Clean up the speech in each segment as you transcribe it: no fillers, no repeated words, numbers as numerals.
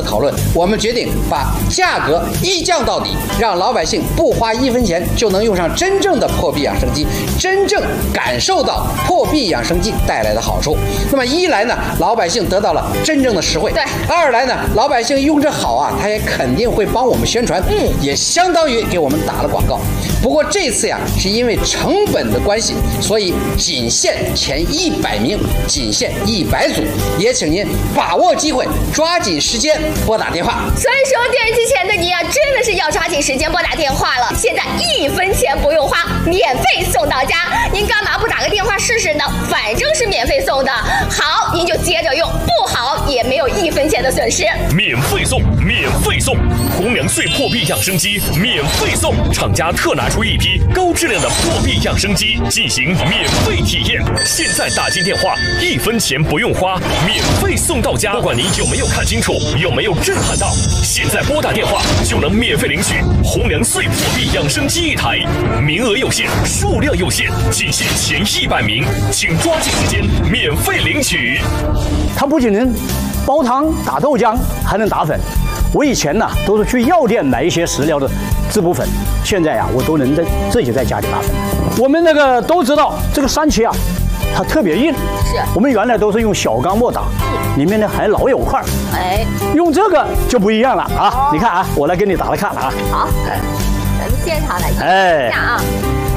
讨论，我们决定把价格一降到底，让老百姓不花1分钱就能用上真正的破壁养生机，真正感受到破壁养生机带来的好处。那么一来呢，老百姓得到了真正的实惠；二来呢，老百姓用着好啊，他也肯定会帮我们宣传，也相当于给我们打了广告。不过这次呀，是因为成本的关系，所以仅限前100名，仅限100组，也请您把握机会，抓紧时间拨打电话。 所以说，电视机前的你啊，真的是要抓紧时间拨打电话了。现在1分钱不用花，免费送到家，您干嘛不打个电话试试呢？反正是免费送的，好您就接着用，不好也没有1分钱的损失。 免费送，免费送，红娘穗破壁养生机免费送，厂家特拿出一批高质量的破壁养生机进行免费体验。现在打进电话，1分钱不用花，免费送到家。不管您有没有看清楚，有没有震撼到，现在拨打电话就能免费领取红娘穗破壁养生机1台，名额有限，数量有限，仅限前100名，请抓紧时间免费领取。 它不仅能煲汤、打豆浆，还能打粉。我以前呢都是去药店买一些食疗的滋补粉，现在呀我都能自己在家里打粉。我们那个都知道这个山茄啊，它特别硬，我们原来都是用小钢末打，里面呢还老有块。 哎， 用这个就不一样了啊！你看啊，我来给你打来看啊。 好，咱们现场来看一下啊。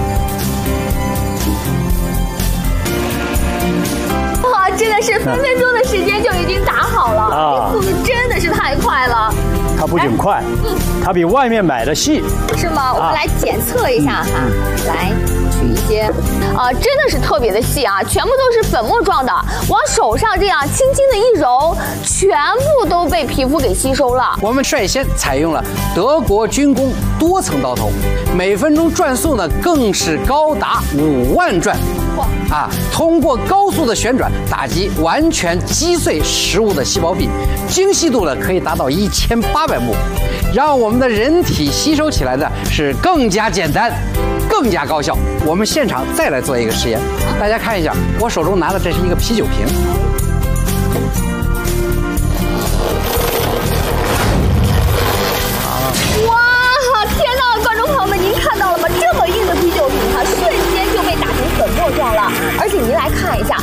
哇，真的是分分钟的时间就已经打好了，这速度真的是太快了。 它不仅快，它比外面买的细， 是吗？我们来检测一下哈，来取一些，真的是特别的细啊，全部都是粉末状的，往手上这样轻轻的一揉，全部都被皮肤给吸收了。 我们率先采用了德国军工多层刀头，每分钟转速呢更是高达5万转。通过高速的旋转打击，完全击碎食物的细胞壁，精细度呢可以达到1800目，让我们的人体吸收起来呢是更加简单，更加高效。我们现场再来做一个实验，大家看一下，我手中拿的这是一个啤酒瓶。 哇，天哪，观众朋友们，您看到了吗？这么硬的啤酒瓶，它瞬间就被打成粉末状了，而且您来看一下。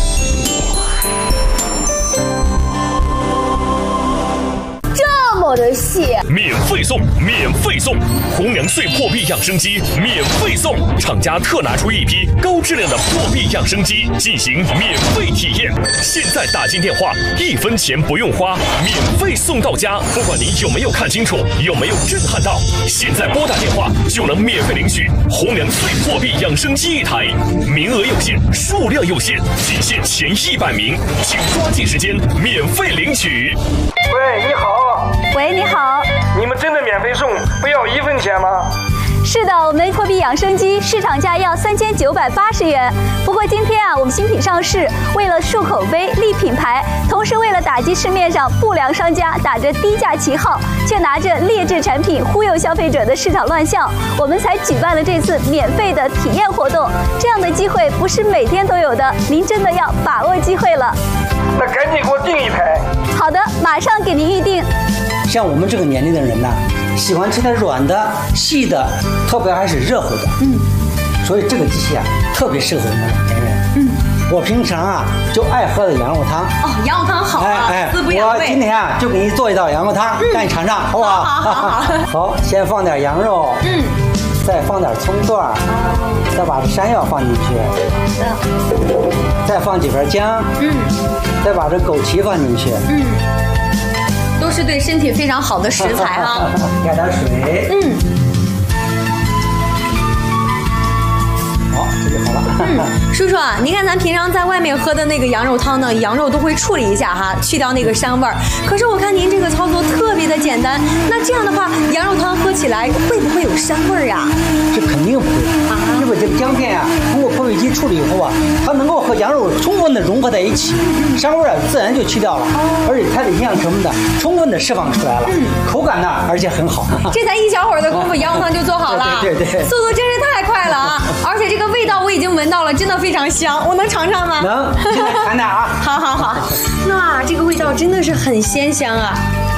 这么的细， 免费送，免费送，红娘穗破壁养生机免费送，厂家特拿出一批高质量的破壁养生机进行免费体验。现在打进电话，1分钱不用花，免费送到家。不管您有没有看清楚，有没有震撼到，现在拨打电话就能免费领取红娘穗破壁养生机1台，名额有限，数量有限，仅限前100名，请抓紧时间免费领取。 喂，你好。 喂，你好。 你们真的免费送，不要1分钱吗？ 是的，我们破壁养生机市场价要3980元。不过今天啊，我们新品上市，为了树口碑、立品牌，同时为了打击市面上不良商家打着低价旗号，却拿着劣质产品忽悠消费者的市场乱象，我们才举办了这次免费的体验活动。这样的机会不是每天都有的，您真的要把握机会了。 那赶紧给我订1台。 好的，马上给您预定。 像我们这个年龄的人呢，喜欢吃点软的、细的，特别还是热乎的。所以这个机器啊，特别适合我们老年人。我平常啊就爱喝的羊肉汤。 羊肉汤好啊，滋补养胃。 我今天啊就给你做一道羊肉汤，让你尝尝，好不好？ 好。 好，先放点羊肉，再放点葱段，再把这山药放进去，再放几份姜，再把这枸杞放进去， 都是对身体非常好的食材啊。 加点水，好，这就好了。 叔叔啊，您看咱平常在外面喝的那个羊肉汤呢，羊肉都会处理一下哈，去掉那个膻味儿。可是我看您这个操作特别的简单，那这样的话，羊肉汤喝起来会不会有膻味儿呀？ 这肯定不会，因为这个姜片啊，通过破壁机处理以后啊，它能够和羊肉充分的融合在一起，膻味啊自然就去掉了，而且它的营养成分呢充分的释放出来了，口感呢而且很好。 这才一小会儿的功夫，羊肉汤就做好了， 对， 速度真是太快了啊！而且这个味道我已经闻到了，真的非常香，我能尝尝吗？ 能，现在尝点啊。 好，那这个味道真的是很鲜香啊。